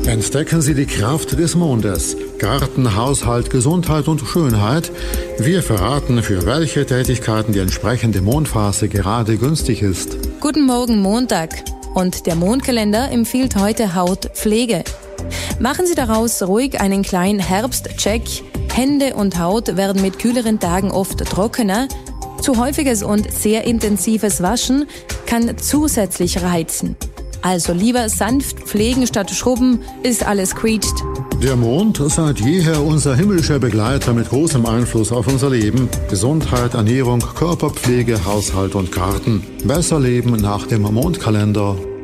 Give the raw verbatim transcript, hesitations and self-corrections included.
Entdecken Sie die Kraft des Mondes. Garten, Haushalt, Gesundheit und Schönheit. Wir verraten, für welche Tätigkeiten die entsprechende Mondphase gerade günstig ist. Guten Morgen, Montag. Und der Mondkalender empfiehlt heute Hautpflege. Machen Sie daraus ruhig einen kleinen Herbstcheck. Hände und Haut werden mit kühleren Tagen oft trockener. Zu häufiges und sehr intensives Waschen kann zusätzlich reizen. Also lieber sanft pflegen statt schrubben, bis alles quietscht. Der Mond, seit jeher unser himmlischer Begleiter mit großem Einfluss auf unser Leben. Gesundheit, Ernährung, Körperpflege, Haushalt und Garten. Besser leben nach dem Mondkalender.